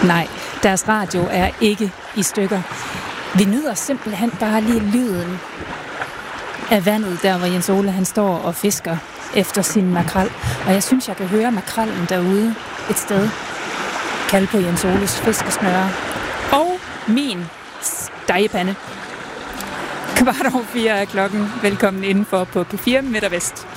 Nej, deres radio er ikke i stykker. Vi nyder simpelthen bare lige lyden af vandet, der hvor Jens Ole han står og fisker efter sin makrel. Og jeg synes, jeg kan høre makrellen derude et sted. Kald på Jens Oles fiskesnøre. Og min stegepande. 4:15 er klokken. Velkommen indenfor på P4 Midt og Vest.